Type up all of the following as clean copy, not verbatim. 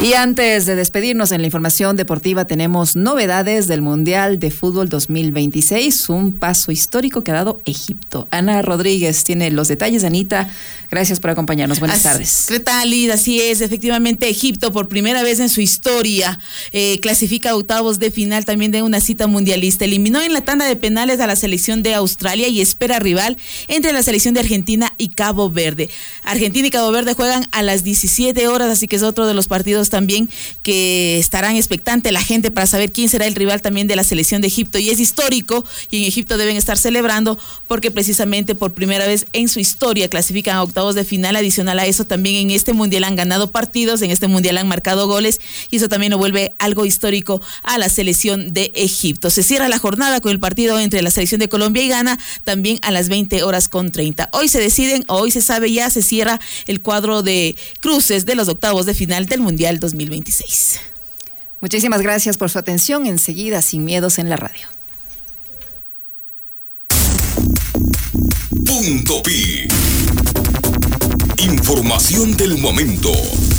Y antes de despedirnos en la información deportiva, tenemos novedades del Mundial de Fútbol 2026, un paso histórico que ha dado Egipto. Ana Rodríguez tiene los detalles. Anita, gracias por acompañarnos. Buenas tardes. ¿Qué tal, Liz? Así es, efectivamente Egipto por primera vez en su historia clasifica a octavos de final también de una cita mundialista. Eliminó en la tanda de penales a la selección de Australia y espera rival entre la selección de Argentina y Cabo Verde. Argentina y Cabo Verde juegan a las 17 horas, así que es otro de los partidos también que estarán expectante la gente para saber quién será el rival también de la selección de Egipto, y es histórico, y en Egipto deben estar celebrando porque precisamente por primera vez en su historia clasifican a octavos de final. Adicional a eso, también en este mundial han ganado partidos, en este mundial han marcado goles, y eso también lo vuelve algo histórico a la selección de Egipto. Se cierra la jornada con el partido entre la selección de Colombia y Ghana, también a las 20:30. Hoy se deciden, hoy se sabe ya, se cierra el cuadro de cruces de los octavos de final del mundial 2026. Muchísimas gracias por su atención. Enseguida, Sin Miedos en la Radio. Punto Pi. Información del momento.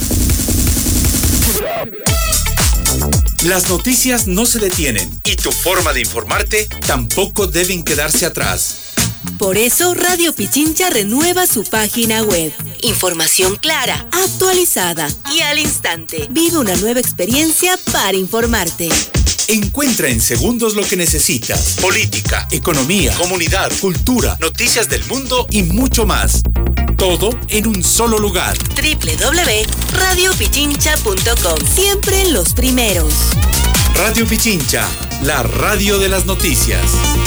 Las noticias no se detienen y tu forma de informarte tampoco deben quedarse atrás. Por eso Radio Pichincha renueva su página web. Información clara, actualizada y al instante. Vive una nueva experiencia para informarte. Encuentra en segundos lo que necesitas: política, economía, comunidad, cultura, noticias del mundo y mucho más. Todo en un solo lugar. www.radiopichincha.com. Siempre los primeros. Radio Pichincha, la radio de las noticias.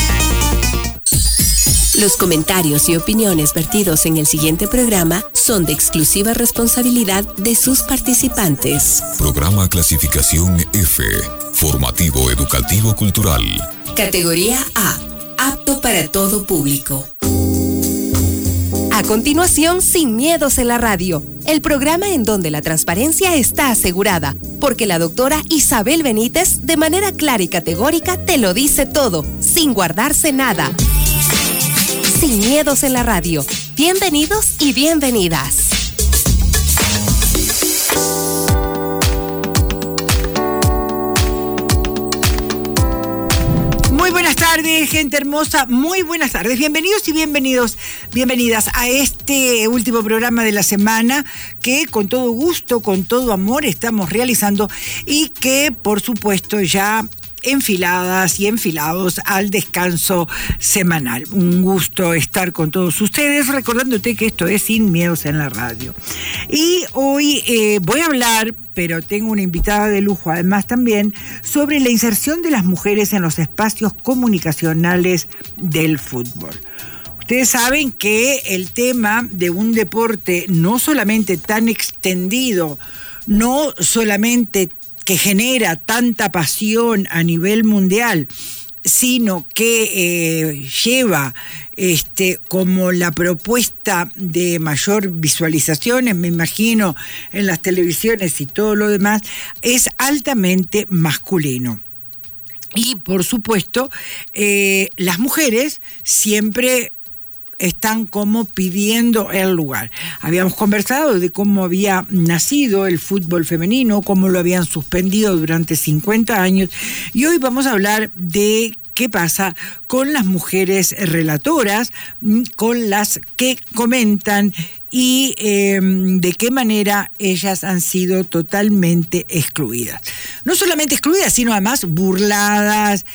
Los comentarios y opiniones vertidos en el siguiente programa son de exclusiva responsabilidad de sus participantes. Programa clasificación F. Formativo Educativo Cultural. Categoría A. Apto para todo público. A continuación, Sin Miedos en la Radio, el programa en donde la transparencia está asegurada, porque la doctora Isabel Benítez, de manera clara y categórica, te lo dice todo, sin guardarse nada. Sin Miedos en la Radio. Bienvenidos y bienvenidas. Muy buenas tardes, gente hermosa, muy buenas tardes. Bienvenidos y bienvenidas a este último programa de la semana que con todo gusto, con todo amor estamos realizando y que por supuesto ya enfiladas y enfilados al descanso semanal. Un gusto estar con todos ustedes, recordándote que esto es Sin Miedos en la Radio. Y hoy voy a hablar, pero tengo una invitada de lujo además también, sobre la inserción de las mujeres en los espacios comunicacionales del fútbol. Ustedes saben que el tema de un deporte no solamente tan extendido, no solamente que genera tanta pasión a nivel mundial, sino que lleva como la propuesta de mayor visualizaciones, me imagino, en las televisiones y todo lo demás, es altamente masculino. Y por supuesto, las mujeres siempre están como pidiendo el lugar. Habíamos conversado de cómo había nacido el fútbol femenino, cómo lo habían suspendido durante 50 años, y hoy vamos a hablar de qué pasa con las mujeres relatoras, con las que comentan y de qué manera ellas han sido totalmente excluidas. No solamente excluidas, sino además burladas,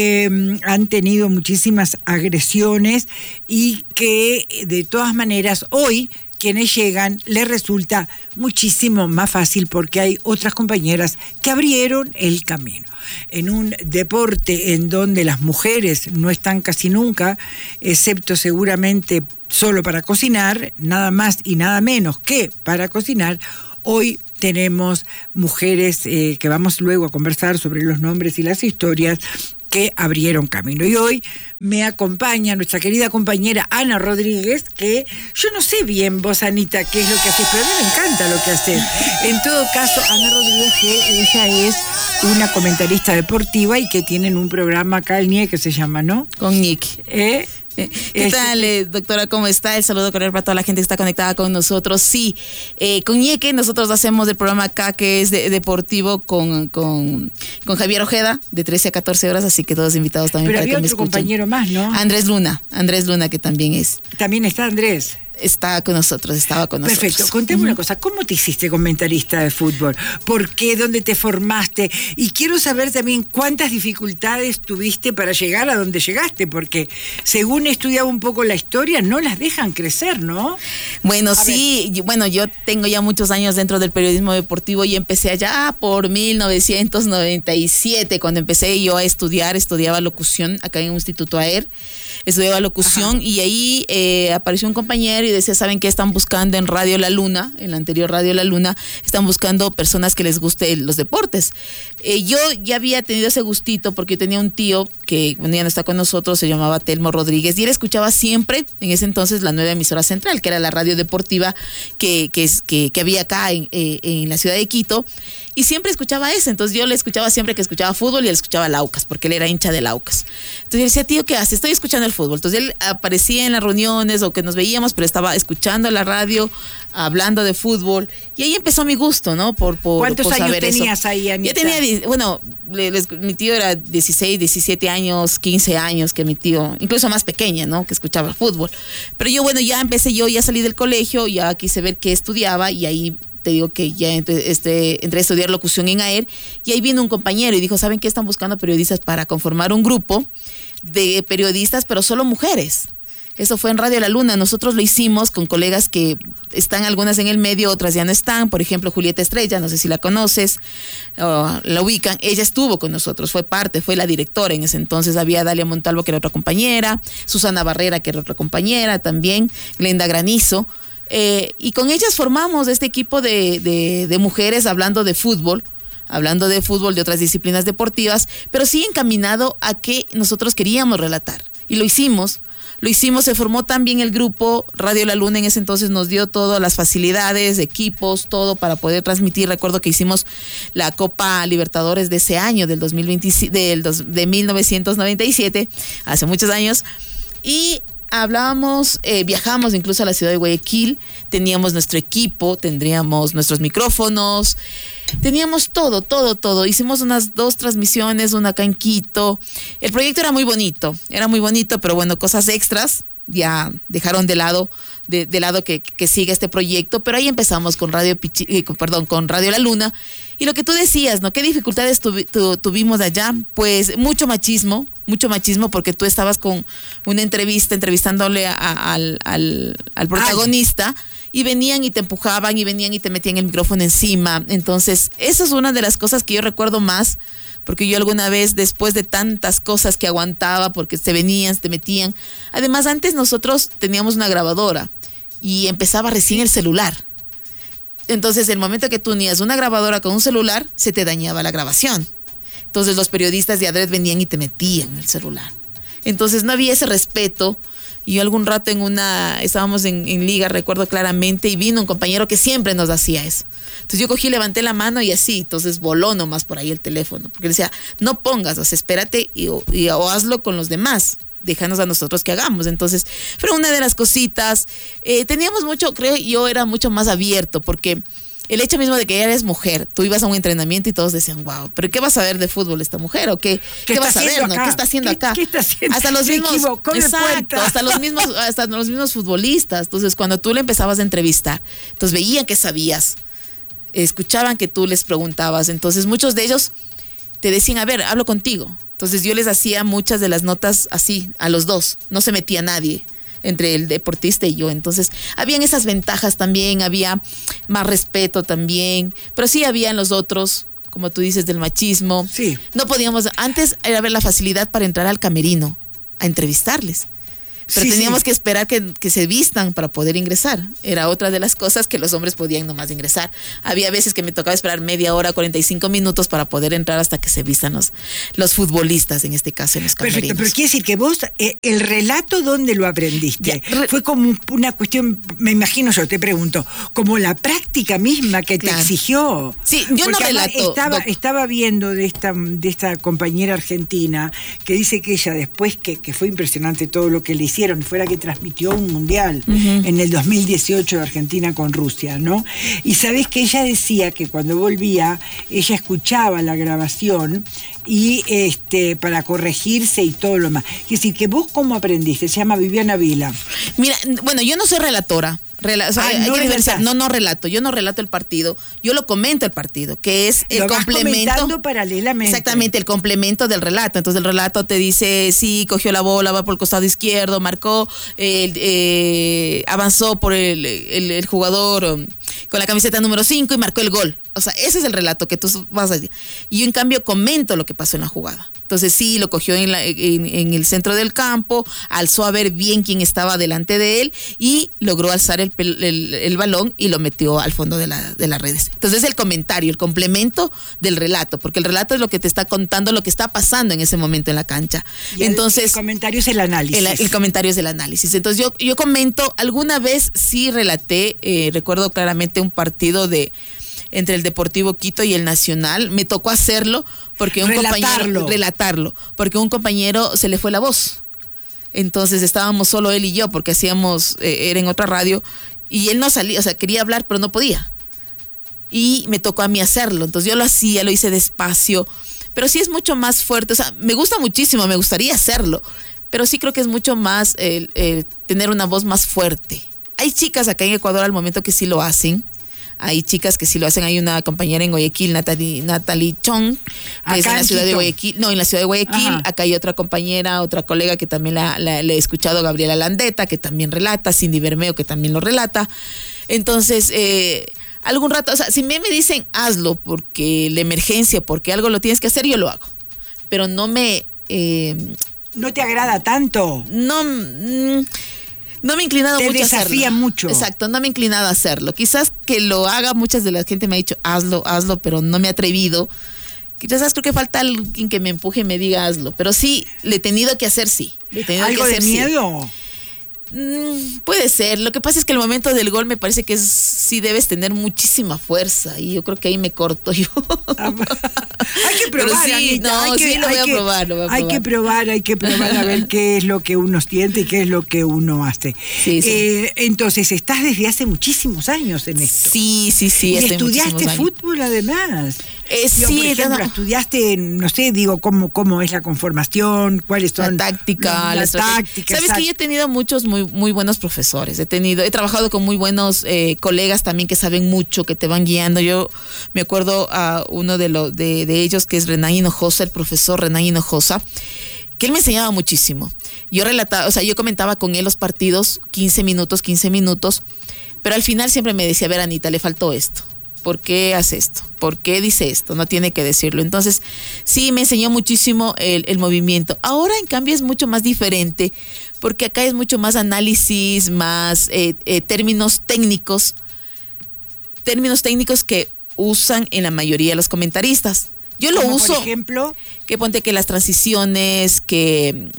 han tenido muchísimas agresiones y que de todas maneras hoy quienes llegan les resulta muchísimo más fácil porque hay otras compañeras que abrieron el camino. En un deporte en donde las mujeres no están casi nunca, excepto seguramente solo para cocinar, nada más y nada menos que para cocinar, hoy tenemos mujeres que vamos luego a conversar sobre los nombres y las historias que abrieron camino. Y hoy me acompaña nuestra querida compañera Ana Rodríguez, que yo no sé bien vos, Anita, qué es lo que haces, pero a mí me encanta lo que haces. En todo caso, Ana Rodríguez, que ella es una comentarista deportiva y que tienen un programa acá, el NIE, que se llama, ¿no? Con Nick. ¿Qué tal, doctora? ¿Cómo está? El saludo cordial para toda la gente que está conectada con nosotros. Sí, con Ñeque nosotros hacemos el programa acá que es deportivo con Javier Ojeda de 13 a 14 horas, así que todos invitados también. Pero para había que me otro escuchen. compañero más, ¿no? Andrés Luna, que también es. También está Andrés. Estaba con nosotros. Perfecto. Contame una cosa, ¿cómo te hiciste comentarista de fútbol? ¿Por qué? ¿Dónde te formaste? Y quiero saber también cuántas dificultades tuviste para llegar a donde llegaste, porque según he estudiado un poco la historia, no las dejan crecer, ¿no? Bueno, sí, bueno, yo tengo ya muchos años dentro del periodismo deportivo y empecé allá por 1997, cuando empecé yo a estudiaba locución acá en un instituto AER. Estudiaba locución. Ajá. Y ahí apareció un compañero y decía, ¿saben qué? Están buscando en Radio La Luna, en la anterior Radio La Luna, están buscando personas que les guste los deportes. Yo ya había tenido ese gustito porque yo tenía un tío que bueno, ya no está con nosotros, se llamaba Telmo Rodríguez, y él escuchaba siempre, en ese entonces, la nueva emisora central, que era la radio deportiva que había acá en la ciudad de Quito, y siempre escuchaba ese. Entonces yo le escuchaba siempre que escuchaba fútbol y él escuchaba el Aucas, porque él era hincha del Aucas. Entonces yo le decía, tío, ¿qué haces? Estoy escuchando el fútbol. Entonces él aparecía en las reuniones o que nos veíamos, pero estaba escuchando la radio, hablando de fútbol, y ahí empezó mi gusto, ¿no? ¿Cuántos por años saber tenías eso. ahí, Anita? Yo tenía, bueno, mi tío era 16, 17 años, 15 años que mi tío, incluso más pequeña, ¿no? Que escuchaba fútbol. Pero yo, bueno, ya salí del colegio, ya quise ver qué estudiaba, y ahí te digo que ya entré a estudiar locución en AER, y ahí vino un compañero y dijo, ¿saben qué? Están buscando periodistas para conformar un grupo de periodistas, pero solo mujeres. Eso fue en Radio La Luna. Nosotros lo hicimos con colegas que están algunas en el medio, otras ya no están. Por ejemplo, Julieta Estrella, no sé si la conoces, la ubican. Ella estuvo con nosotros, fue la directora en ese entonces. Había Dalia Montalvo, que era otra compañera, Susana Barrera, que era otra compañera también, Glenda Granizo. Y con ellas formamos este equipo de mujeres hablando de fútbol, de otras disciplinas deportivas, pero sí encaminado a que nosotros queríamos relatar. Y lo hicimos, se formó también el grupo. Radio La Luna en ese entonces nos dio todas las facilidades, equipos, todo para poder transmitir. Recuerdo que hicimos la Copa Libertadores de ese año, de 1997, hace muchos años, y viajamos incluso a la ciudad de Guayaquil, teníamos nuestro equipo, tendríamos nuestros micrófonos, teníamos todo. Hicimos unas 2 transmisiones, una acá en Quito. El proyecto era muy bonito, pero bueno, cosas extras ya dejaron de lado que siga este proyecto, pero ahí empezamos con con Radio La Luna. Y lo que tú decías, ¿no? ¿Qué dificultades tuvimos allá? Pues mucho machismo, porque tú estabas con una entrevistándole al protagonista. Y venían y te empujaban y venían y te metían el micrófono encima. Entonces, eso es una de las cosas que yo recuerdo más, porque yo alguna vez, después de tantas cosas que aguantaba, porque te metían. Además, antes nosotros teníamos una grabadora y empezaba recién el celular. Entonces, el momento que tú unías una grabadora con un celular, se te dañaba la grabación. Entonces, los periodistas de adrede venían y te metían el celular. Entonces, no había ese respeto. Y yo algún rato estábamos en liga, recuerdo claramente, y vino un compañero que siempre nos hacía eso. Entonces yo cogí, levanté la mano y así, entonces voló nomás por ahí el teléfono. Porque decía, no pongas, o sea, espérate o hazlo con los demás. Déjanos a nosotros que hagamos. Entonces, pero una de las cositas, teníamos mucho, creo yo era mucho más abierto, porque el hecho mismo de que eres mujer, tú ibas a un entrenamiento y todos decían, wow, pero ¿qué vas a ver de fútbol esta mujer? ¿O qué vas a ver? ¿No? ¿Qué está haciendo acá? ¿Qué está haciendo? Hasta los mismos, exacto, hasta los mismos futbolistas. Entonces, cuando tú le empezabas a entrevistar, entonces veían que sabías, escuchaban que tú les preguntabas. Entonces, muchos de ellos te decían, a ver, hablo contigo. Entonces, yo les hacía muchas de las notas así, a los dos. No se metía nadie entre el deportista y yo. Entonces, habían esas ventajas también, había más respeto también, pero sí habían los otros, como tú dices, del machismo. Sí. No podíamos, antes era ver la facilidad para entrar al camerino, a entrevistarles. pero Sí, teníamos sí. que esperar que se vistan para poder ingresar. Era otra de las cosas que los hombres podían nomás ingresar. Había veces que me tocaba esperar media hora, 45 minutos para poder entrar hasta que se vistan los futbolistas, en este caso, en los camerinos. Perfecto, pero quiere decir que vos, el relato, ¿dónde lo aprendiste? Fue como una cuestión, me imagino, yo te pregunto, como la práctica misma que te Claro. exigió. Sí, yo Porque no además relato. estaba viendo de esta compañera argentina que dice que ella, después que fue impresionante todo lo que le hicieron, fuera que transmitió un mundial en el 2018 de Argentina con Rusia, ¿no? Y sabés que ella decía que cuando volvía, ella escuchaba la grabación y para corregirse y todo lo más. Es decir, que vos cómo aprendiste, se llama Viviana Vila. Mira, bueno, yo no soy relatora. No relato, yo no relato el partido, yo lo comento el partido, que es el Lo vas complemento. comentando paralelamente. Exactamente, el complemento del relato. Entonces el relato te dice, sí, cogió la bola, va por el costado izquierdo, marcó, avanzó por el jugador con la camiseta número 5 y marcó el gol. O sea, ese es el relato que tú vas a decir. Y yo, en cambio, comento lo que pasó en la jugada. Entonces, sí, lo cogió en el centro del campo, alzó a ver bien quién estaba delante de él y logró alzar el balón y lo metió al fondo de las redes. Entonces, el comentario, el complemento del relato, porque el relato es lo que te está contando lo que está pasando en ese momento en la cancha. Y entonces, el comentario es el análisis. El comentario es el análisis. Entonces, yo comento, alguna vez sí relaté, recuerdo claramente un partido entre el Deportivo Quito y el Nacional. Me tocó hacerlo porque relatarlo, porque un compañero se le fue la voz. Entonces estábamos solo él y yo, porque era en otra radio, y él no salía, o sea, quería hablar, pero no podía. Y me tocó a mí hacerlo. Entonces yo lo hice despacio, pero sí es mucho más fuerte. O sea, me gusta muchísimo, me gustaría hacerlo, pero sí creo que es mucho más tener una voz más fuerte. Hay chicas acá en Ecuador al momento que sí lo hacen. Hay chicas que sí lo hacen. Hay una compañera en Guayaquil, Natalie Chong, que es en la ciudad de Guayaquil. No, en la ciudad de Guayaquil. Ajá. Acá hay otra compañera, otra colega que también le he escuchado, Gabriela Landeta, que también relata, Cindy Bermeo, que también lo relata. Entonces, algún rato, o sea, si me dicen hazlo porque la emergencia, porque algo lo tienes que hacer, yo lo hago. Pero no me... ¿No te agrada tanto? No me he inclinado mucho a hacerlo. Te desafía mucho. Exacto, no me he inclinado a hacerlo. Quizás que lo haga, muchas de la gente me ha dicho, hazlo, pero no me he atrevido. Quizás creo que falta alguien que me empuje y me diga, hazlo. Pero sí, le he tenido que hacer, sí. ¿Algo de miedo? Sí. Puede ser. Lo que pasa es que el momento del gol me parece que sí debes tener muchísima fuerza y yo creo que ahí me corto yo. Hay que probar, sí, Anita, lo voy a probar. Hay que probar a ver qué es lo que uno siente y qué es lo que uno hace. Sí. Entonces, estás desde hace muchísimos años en esto. Sí. Y estudiaste fútbol además. Sí, por ejemplo, estudiaste, no sé, cómo es la conformación, cuáles son la táctica. Sabes exacto. que yo he tenido muchos muy buenos profesores. He trabajado con muy buenos colegas también que saben mucho, que te van guiando. Yo me acuerdo a uno de ellos que es Renan Hinojosa, el profesor Renan Hinojosa, que él me enseñaba muchísimo. Yo comentaba con él los partidos 15 minutos, pero al final siempre me decía, a ver, Anita, le faltó esto. ¿Por qué hace esto? ¿Por qué dice esto? No tiene que decirlo. Entonces, sí, me enseñó muchísimo el movimiento. Ahora, en cambio, es mucho más diferente, porque acá es mucho más análisis, más términos técnicos que usan en la mayoría de los comentaristas. Yo lo uso. Por ejemplo, que ponte que las transiciones, que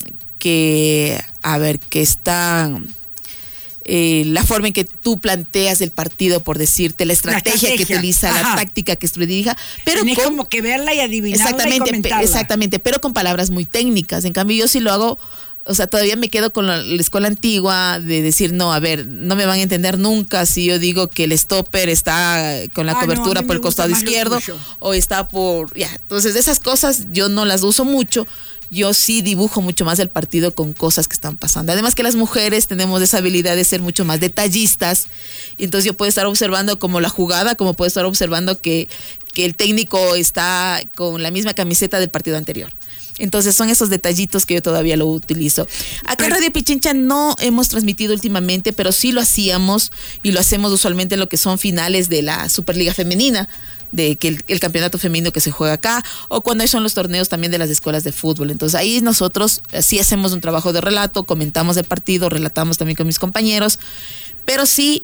están... la forma en que tú planteas el partido, por decirte, la estrategia que utiliza, la táctica que dirija, pero tienes como que verla y adivinarla y comentarla. Exactamente, pero con palabras muy técnicas. En cambio, yo sí lo hago, o sea, todavía me quedo con la escuela antigua de decir, no, a ver, no me van a entender nunca si yo digo que el stopper está con la cobertura por el costado izquierdo o está por... Entonces, esas cosas yo no las uso mucho. Yo sí dibujo mucho más el partido con cosas que están pasando. Además que las mujeres tenemos esa habilidad de ser mucho más detallistas. Y entonces yo puedo estar observando como la jugada, como puedo estar observando que el técnico está con la misma camiseta del partido anterior. Entonces son esos detallitos que yo todavía lo utilizo. Acá en Radio Pichincha no hemos transmitido últimamente, pero sí lo hacíamos y lo hacemos usualmente en lo que son finales de la Superliga Femenina, de que el campeonato femenino que se juega acá, o cuando son los torneos también de las escuelas de fútbol. Entonces ahí nosotros sí hacemos un trabajo de relato, comentamos el partido, relatamos también con mis compañeros, pero sí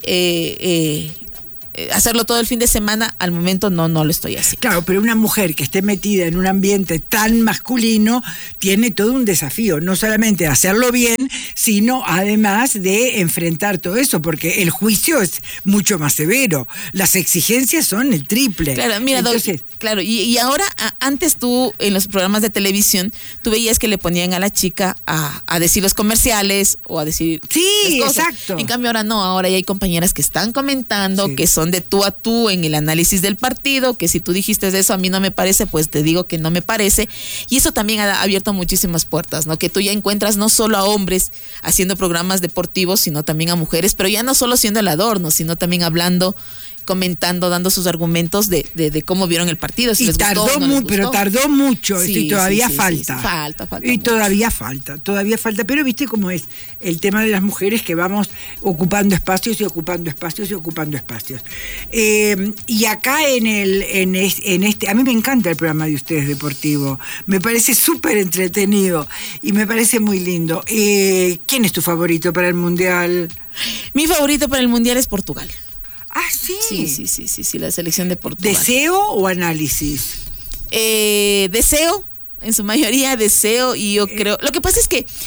hacerlo todo el fin de semana, al momento no lo estoy haciendo. Claro, pero una mujer que esté metida en un ambiente tan masculino tiene todo un desafío, no solamente hacerlo bien, sino además de enfrentar todo eso, porque el juicio es mucho más severo, las exigencias son el triple. Claro, mira, entonces, claro, y ahora, antes tú, en los programas de televisión, tú veías que le ponían a la chica a decir los comerciales o a decir sí, las cosas. Exacto. En cambio ahora no, ahora ya hay compañeras que están comentando, sí, que son de tú a tú en el análisis del partido, que si tú dijiste eso a mí no me parece, pues te digo que no me parece, y eso también ha abierto muchísimas puertas, ¿no? Que tú ya encuentras no solo a hombres haciendo programas deportivos, sino también a mujeres, pero ya no solo siendo el adorno, sino también hablando, comentando, dando sus argumentos de cómo vieron el partido. Si y les tardó gustó, no les gustó. Pero tardó mucho, sí, y todavía sí, falta. Sí, falta. Y mucho. todavía falta, pero viste cómo es el tema de las mujeres, que vamos ocupando espacios y ocupando espacios y ocupando espacios. Y acá en este, a mí me encanta el programa de ustedes deportivo, me parece súper entretenido y me parece muy lindo. ¿Quién es tu favorito para el Mundial? Mi favorito para el Mundial es Portugal. Ah, sí. Sí, la selección de Portugal. ¿Deseo o análisis? Deseo, en su mayoría deseo, y yo creo, lo que pasa es que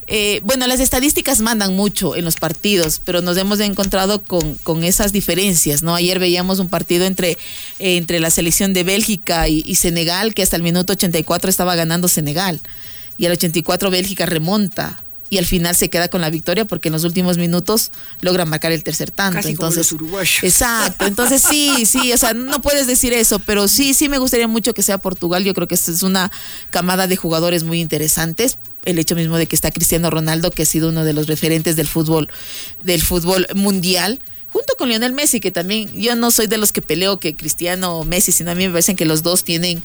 las estadísticas mandan mucho en los partidos, pero nos hemos encontrado con esas diferencias, ¿no? Ayer veíamos un partido entre la selección de Bélgica y Senegal, que hasta el minuto 84 estaba ganando Senegal, y al 84 Bélgica remonta, y al final se queda con la victoria porque en los últimos minutos logra marcar el tercer tanto. Casi entonces, como los uruguayos. Exacto, entonces sí, o sea, no puedes decir eso, pero sí me gustaría mucho que sea Portugal. Yo creo que esta es una camada de jugadores muy interesantes. El hecho mismo de que está Cristiano Ronaldo, que ha sido uno de los referentes del fútbol mundial, junto con Lionel Messi, que también yo no soy de los que peleo que Cristiano o Messi, sino a mí me parecen que los dos tienen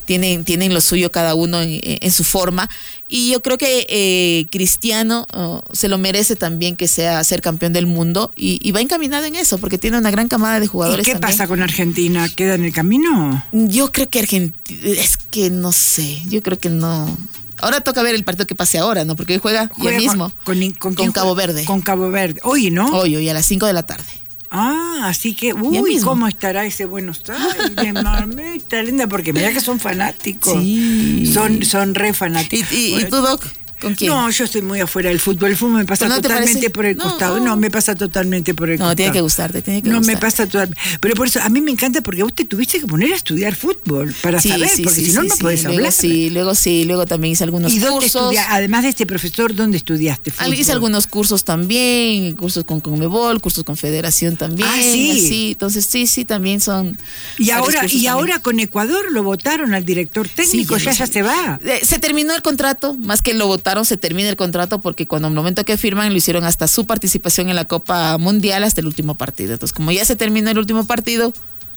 lo suyo cada uno en su forma, y yo creo que Cristiano se lo merece también que ser campeón del mundo, y va encaminado en eso, porque tiene una gran camada de jugadores. ¿Y qué pasa con Argentina? ¿Queda en el camino? Yo creo que Argentina, es que no sé, yo creo que no. Ahora toca ver el partido que pase ahora, ¿no? Porque hoy juega ya mismo con Cabo Verde. Con Cabo Verde. Hoy, ¿no? Hoy a las 5 de la tarde. Ah, así que, ¿cómo estará ese Buenos Aires, mamita linda? Porque mira que son fanáticos. Sí. Son re fanáticos. ¿Y tú, Doc? ¿Con quién? No, yo estoy muy afuera del fútbol. El fútbol me pasa totalmente por el costado. No, me pasa totalmente por el costado. No, tiene que gustarte, No, me pasa totalmente. Pero por eso, a mí me encanta, porque vos te tuviste que poner a estudiar fútbol para saber, porque si no, no podés hablar. Luego también hice algunos cursos. Además de este profesor, ¿dónde estudiaste fútbol? Hice algunos cursos también, cursos con Conmebol, cursos con Federación también. Ah, sí. Así, entonces sí, también son. Y ahora con Ecuador lo votaron al director técnico, ya se va. Se terminó el contrato, más que lo votaron, se termina el contrato, porque cuando el momento que firman lo hicieron hasta su participación en la Copa Mundial, hasta el último partido. Entonces, como ya se terminó el último partido,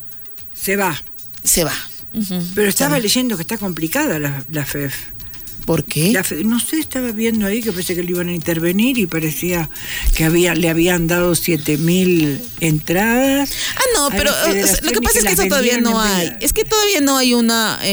se va. Uh-huh. Pero estaba leyendo que está complicada la FEF. ¿Por qué? No sé, estaba viendo ahí que pensé que le iban a intervenir y parecía que le habían dado 7.000 entradas. Ah, no, pero lo que pasa es que eso todavía no hay. Es que todavía no hay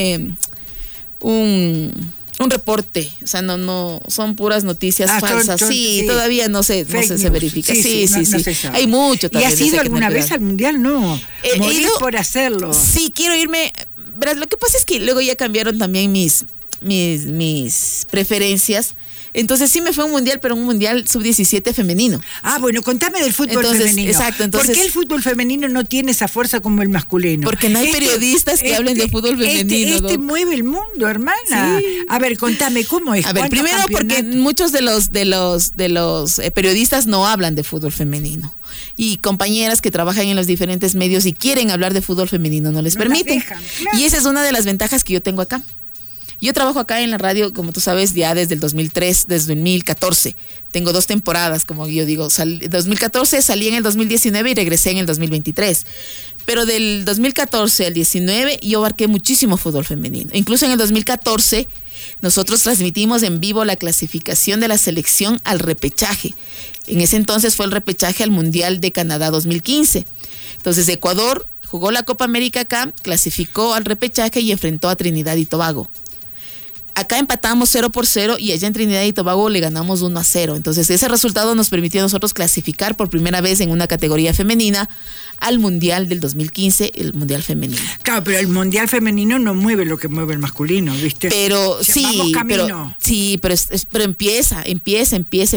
un reporte, o sea, no son puras noticias falsas. Sí, todavía no se verifica. Sí. Hay mucho todavía. ¿Y has ido alguna vez al Mundial? No. Morir por hacerlo. Sí, quiero irme. Verás, lo que pasa es que luego ya cambiaron también mis preferencias. Entonces sí me fue a un mundial, pero un mundial sub-17 femenino. Ah, bueno, contame del fútbol femenino. Exacto. ¿Por qué el fútbol femenino no tiene esa fuerza como el masculino? Porque no hay periodistas que hablen de fútbol femenino. Este mueve el mundo, hermana. Sí. A ver, contame, ¿cómo es? A ver, primero porque muchos de los periodistas no hablan de fútbol femenino. Y compañeras que trabajan en los diferentes medios y quieren hablar de fútbol femenino no les permiten. Dejan, claro. Y esa es una de las ventajas que yo tengo acá. Yo trabajo acá en la radio, como tú sabes, ya desde el 2003, desde 2014. Tengo 2 temporadas, como yo digo. 2014 salí en el 2019 y regresé en el 2023. Pero del 2014 al 19 yo abarqué muchísimo fútbol femenino. Incluso en el 2014 nosotros transmitimos en vivo la clasificación de la selección al repechaje. En ese entonces fue el repechaje al Mundial de Canadá 2015. Entonces Ecuador jugó la Copa América acá, clasificó al repechaje y enfrentó a Trinidad y Tobago. Acá empatamos 0-0 y allá en Trinidad y Tobago le ganamos 1-0. Entonces ese resultado nos permitió a nosotros clasificar por primera vez en una categoría femenina al Mundial del 2015, el Mundial Femenino. Claro, pero el Mundial Femenino no mueve lo que mueve el masculino, ¿viste? Pero sí, pero empieza